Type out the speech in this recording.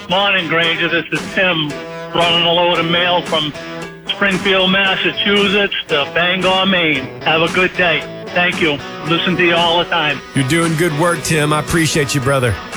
Morning, Granger. This is Tim running a load of mail from Springfield, Massachusetts to Bangor, Maine. Have a good day. Thank you. Listen to you all the time. You're doing good work, Tim. I appreciate you, brother.